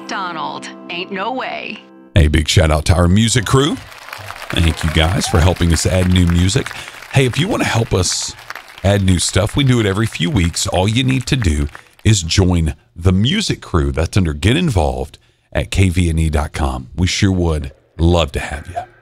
McDonald. Ain't no way. A big shout out to our music crew. Thank you guys for helping us add new music. Hey, if you want to help us add new stuff, we do it every few weeks. All you need to do is join the music crew. That's under Get Involved at kvne.com. We sure would love to have you.